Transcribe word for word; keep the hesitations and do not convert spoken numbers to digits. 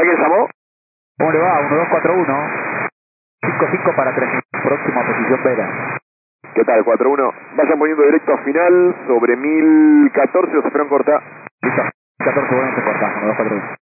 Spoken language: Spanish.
¿Alguien llamó? ¿Cómo le va? uno dos cuatro uno. cinco cinco para tres mil. Próxima posición Vera. ¿Qué tal? cuatro uno. Vayan poniendo directo a final sobre mil catorce o se fueron corta. Listo. catorce, bueno, se corta. uno dos cuatro uno.